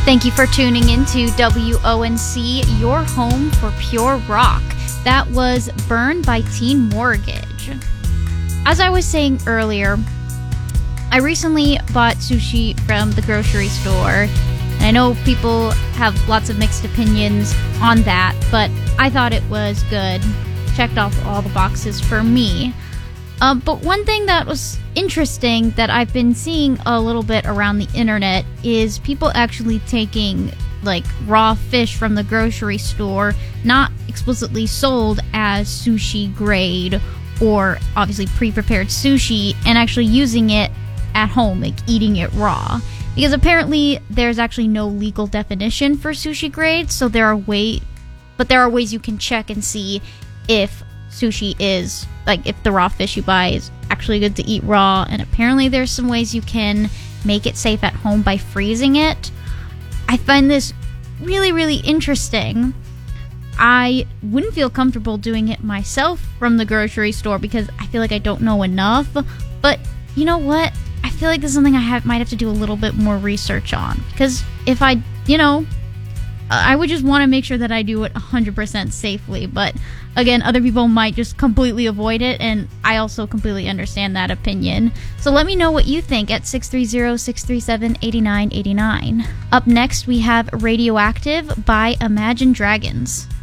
Thank you for tuning in to WONC, your home for pure rock. That was Burn by Teen Mortgage. As I was saying earlier, I recently bought sushi from the grocery store. And I know people have lots of mixed opinions on that, but I thought it was good. Checked off all the boxes for me. But one thing that was interesting that I've been seeing a little bit around the internet is people actually taking like raw fish from the grocery store, not explicitly sold as sushi grade or obviously pre-prepared sushi, and actually using it at home, like eating it raw. Because apparently there's actually no legal definition for sushi grade, so there are ways you can check and see if sushi is, like, if the raw fish you buy is actually good to eat raw. And apparently there's some ways you can make it safe at home by freezing it. I find this really, really interesting. I wouldn't feel comfortable doing it myself from the grocery store because I feel like I don't know enough. But you know what? I feel like this is something I might have to do a little bit more research on. Because if I would just want to make sure that I do it 100% safely. But again, other people might just completely avoid it, and I also completely understand that opinion. So let me know what you think at 630-637-8989. Up next, we have Radioactive by Imagine Dragons.